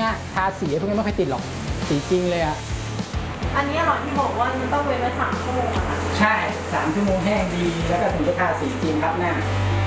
ยทาสีพวกนี้ไม่ค่อยติดหรอกสีจริงเลยอ่ะอันนี้หรอที่บอกว่ามันต้องเว้นไว้3 ชั่วโมงอะค่ะใช่3 ชั่วโมงแห้งดีแล้วก็ถึงจะทาสีจริงครับหน้า